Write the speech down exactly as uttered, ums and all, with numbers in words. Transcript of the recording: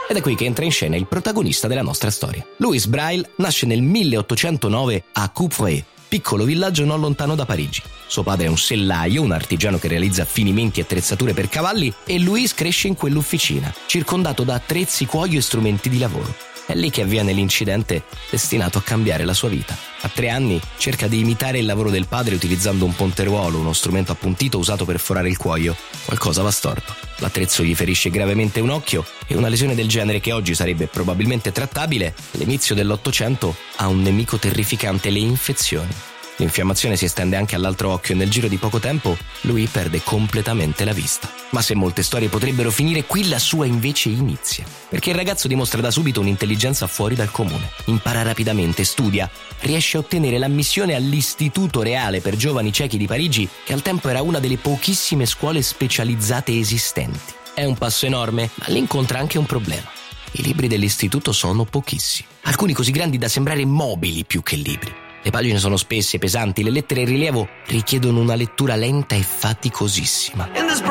Ed è qui che entra in scena il protagonista della nostra storia. Louis Braille nasce nel milleottocentonove a Coupvray, piccolo villaggio non lontano da Parigi. Suo padre è un sellaio, un artigiano che realizza finimenti e attrezzature per cavalli, e Louis cresce in quell'officina, circondato da attrezzi, cuoio e strumenti di lavoro. È lì che avviene l'incidente destinato a cambiare la sua vita. A tre anni cerca di imitare il lavoro del padre utilizzando un ponteruolo, uno strumento appuntito usato per forare il cuoio. Qualcosa va storto. L'attrezzo gli ferisce gravemente un occhio e una lesione del genere, che oggi sarebbe probabilmente trattabile, all'inizio dell'Ottocento ha un nemico terrificante: le infezioni. L'infiammazione si estende anche all'altro occhio e nel giro di poco tempo lui perde completamente la vista. Ma se molte storie potrebbero finire qui, la sua invece inizia. Perché il ragazzo dimostra da subito un'intelligenza fuori dal comune. Impara rapidamente, studia, riesce a ottenere l'ammissione all'Istituto Reale per Giovani Ciechi di Parigi, che al tempo era una delle pochissime scuole specializzate esistenti. È un passo enorme, ma lì incontra anche un problema. I libri dell'istituto sono pochissimi. Alcuni così grandi da sembrare mobili più che libri. Le pagine sono spesse, pesanti, le lettere in rilievo richiedono una lettura lenta e faticosissima.